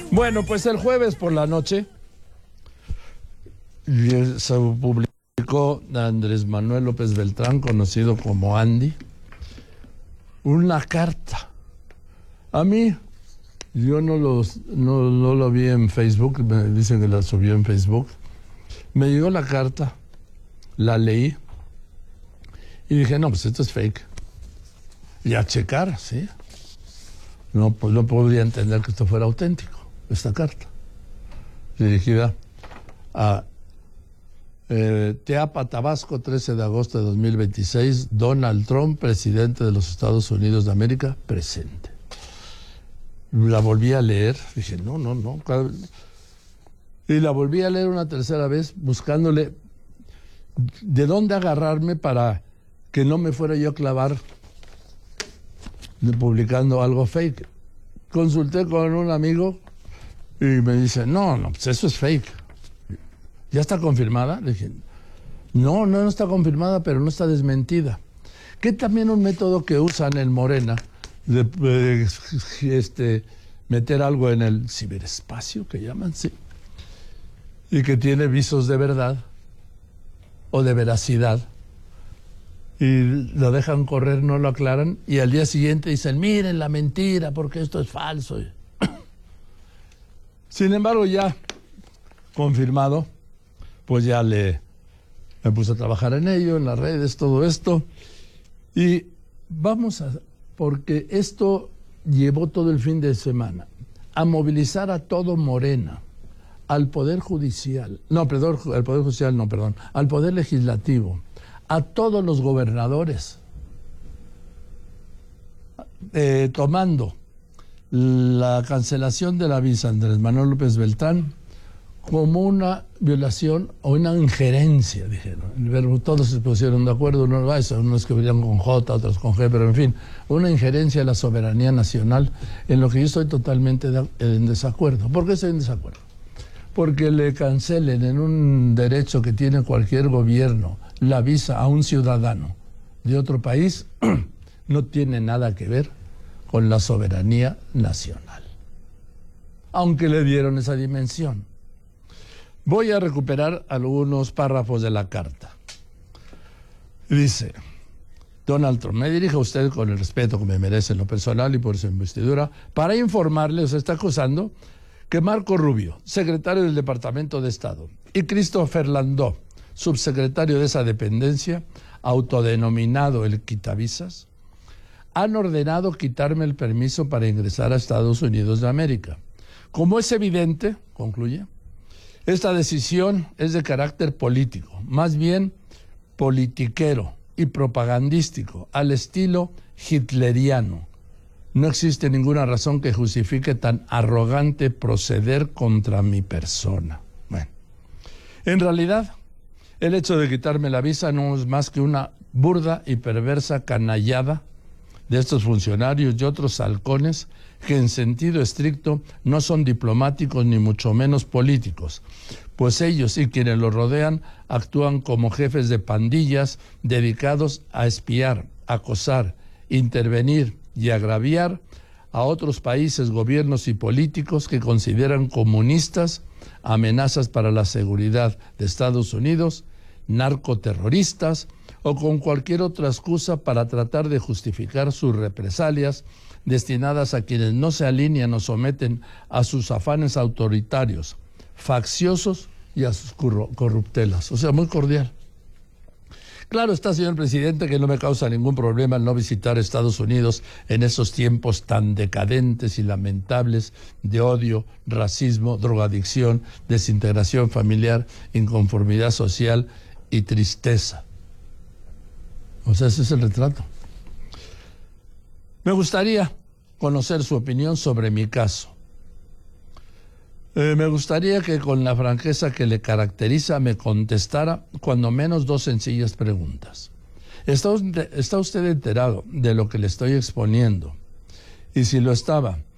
Bueno, pues el jueves por la noche se publicó Andrés Manuel López Beltrán, conocido como Andy, una carta. A mí, yo no lo vi en Facebook, me dicen que la subió en Facebook. Me llegó la carta, la leí y dije, no, pues esto es fake. Y a checar, ¿sí? No, pues no podría entender que esto fuera auténtico, esta carta. Dirigida a Teapa, Tabasco, 13 de agosto de 2026, Donald Trump, presidente de los Estados Unidos de América, presente. La volví a leer, dije, no. Y la volví a leer una tercera vez, buscándole de dónde agarrarme para que no me fuera yo a clavar publicando algo fake. Consulté con un amigo y me dice, no, pues eso es fake. ¿Ya está confirmada? Le dije, no está confirmada, pero no está desmentida. Que también un método que usan en Morena de meter algo en el ciberespacio, que llaman, sí, y que tiene visos de verdad o de veracidad, y lo dejan correr, no lo aclaran, y al día siguiente dicen, miren la mentira, porque esto es falso. Sin embargo, ya confirmado, pues ya me puse a trabajar en ello, en las redes, todo esto, y porque esto llevó todo el fin de semana a movilizar a todo Morena, al Poder Judicial, al Poder Legislativo, a todos los gobernadores, tomando la cancelación de la visa Andrés Manuel López Beltrán como una violación o una injerencia, dijeron. Todos se pusieron de acuerdo, unos que venían con J, otros con G, pero en fin, una injerencia en la soberanía nacional, en lo que yo estoy totalmente en desacuerdo. ¿Por qué estoy en desacuerdo? Porque le cancelen en un derecho que tiene cualquier gobierno la visa a un ciudadano de otro país, no tiene nada que ver con la soberanía nacional. Aunque le dieron esa dimensión. Voy a recuperar algunos párrafos de la carta. Dice, Donald Trump, me dirijo a usted con el respeto que me merece en lo personal y por su investidura, para informarle, se está acusando, que Marco Rubio, secretario del Departamento de Estado, y Christopher Landó, subsecretario de esa dependencia, autodenominado el quitavisas, han ordenado quitarme el permiso para ingresar a Estados Unidos de América. Como es evidente, concluye, esta decisión es de carácter político, más bien politiquero y propagandístico, al estilo hitleriano. No existe ninguna razón que justifique tan arrogante proceder contra mi persona. Bueno, en realidad, el hecho de quitarme la visa no es más que una burda y perversa canallada de estos funcionarios y otros halcones que en sentido estricto no son diplomáticos ni mucho menos políticos, pues ellos y quienes los rodean actúan como jefes de pandillas dedicados a espiar, acosar, intervenir y agraviar a otros países, gobiernos y políticos que consideran comunistas, amenazas para la seguridad de Estados Unidos, narcoterroristas o con cualquier otra excusa para tratar de justificar sus represalias destinadas a quienes no se alinean o someten a sus afanes autoritarios, facciosos y a sus corruptelas. O sea, muy cordial. Claro está, señor presidente, que no me causa ningún problema el no visitar Estados Unidos en esos tiempos tan decadentes y lamentables de odio, racismo, drogadicción, desintegración familiar, inconformidad social y tristeza. O sea, ese es el retrato. Me gustaría conocer su opinión sobre mi caso. Me gustaría que con la franqueza que le caracteriza me contestara cuando menos dos sencillas preguntas. ¿Está usted enterado de lo que le estoy exponiendo? Y si lo estaba,